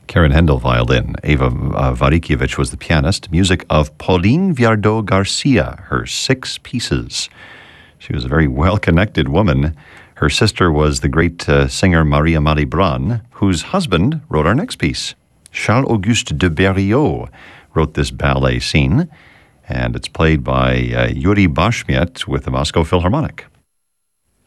Karen Hendel, violin. Eva Varikiewicz was the pianist. Music of Pauline Viardot Garcia, her 6 pieces. She was a very well-connected woman. Her sister was the great singer Maria Malibran, whose husband wrote our next piece. Charles-Auguste de Berriot wrote this ballet scene, and it's played by Yuri Bashmiet with the Moscow Philharmonic.